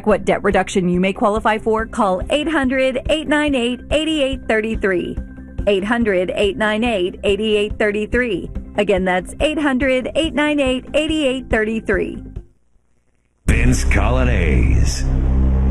what debt reduction you may qualify for, call 800-898-8833. 800-898-8833. Again, that's 800-898-8833. Vince Coglianese.